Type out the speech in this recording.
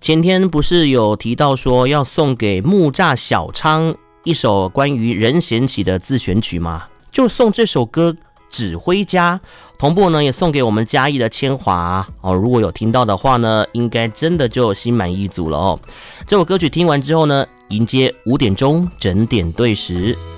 前天不是有提到说要送给木栅小昌一首关于任贤齐的自选曲吗？就送这首歌《指挥家》，同步呢也送给我们嘉义的千华哦。如果有听到的话呢，应该真的就心满意足了哦。这首歌曲听完之后呢，迎接5点钟整点对时。